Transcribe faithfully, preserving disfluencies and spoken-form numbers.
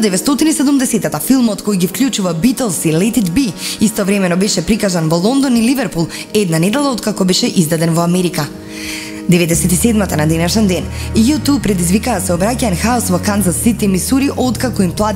деветстотини и седумдесетата филмот кој ги вклучува Beatles и Let It Be истовремено беше прикажан во Лондон и Ливерпул една недела откако беше издаден во Америка. деветдесет и седмата на денешен ден, ю ту предизвикаа сообраќаен хаос во Канзас Сити, Мисури, откако им плати